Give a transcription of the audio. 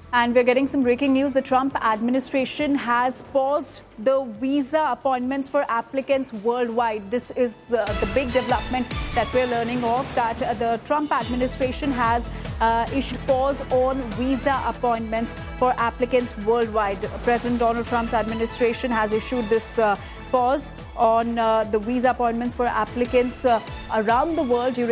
And we're getting some breaking news. The Trump administration has paused the visa appointments for applicants worldwide. This is the big development that we're learning of, that the Trump administration has issued pause on visa appointments for applicants worldwide. President Donald Trump's administration has issued this pause on the visa appointments for applicants around the world.